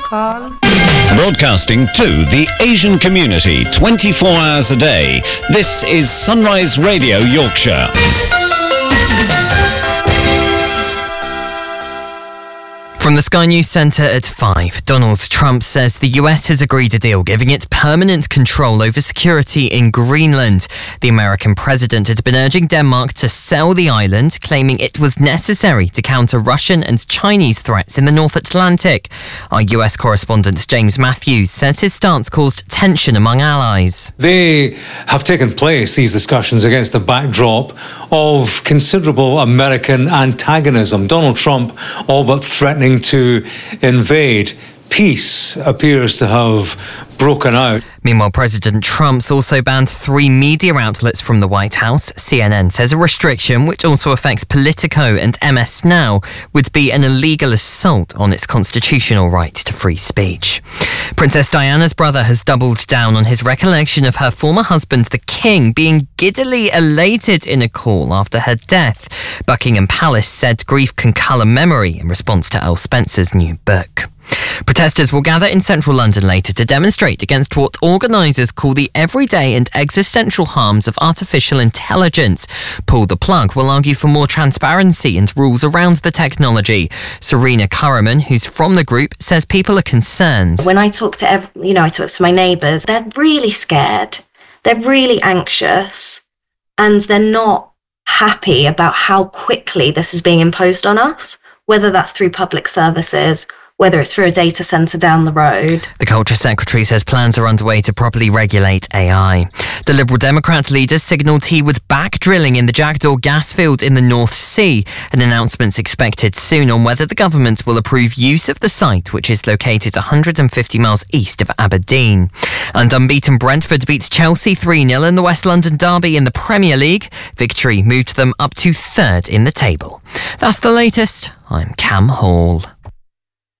Broadcasting to the Asian community 24 hours a day, this is Sunrise Radio Yorkshire. From the Sky News Centre at 5, Donald Trump says the US has agreed a deal giving it permanent control over security in Greenland. The American president had been urging Denmark to sell the island, claiming it was necessary to counter Russian and Chinese threats in the North Atlantic. Our US correspondent James Matthews says his stance caused tension among allies. They have taken place, these discussions, against the backdrop of considerable American antagonism. Donald Trump all but threatening to invade. Peace appears to have broken out. Meanwhile, President Trump's also banned 3 media outlets from the White House. CNN says a restriction, which also affects Politico and MS Now, would be an illegal assault on its constitutional right to free speech. Princess Diana's brother has doubled down on his recollection of her former husband, the King, being giddily elated in a call after her death. Buckingham Palace said grief can colour memory in response to Earl Spencer's new book. Protesters will gather in central London later to demonstrate against what organisers call the everyday and existential harms of artificial intelligence. Pull the Plug will argue for more transparency and rules around the technology. Serena Curriman, who's from the group, says people are concerned. When I talk to I talk to my neighbours, they're really scared. They're really anxious, and they're not happy about how quickly this is being imposed on us, whether that's through public services, whether it's through a data centre down the road. The Culture Secretary says plans are underway to properly regulate AI. The Liberal Democrat leader signalled he would back drilling in the Jackdaw gas field in the North Sea. An announcement's expected soon on whether the government will approve use of the site, which is located 150 miles east of Aberdeen. And unbeaten Brentford beats Chelsea 3-0 in the West London derby in the Premier League. Victory moved them up to 3rd in the table. That's the latest. I'm Cam Hall.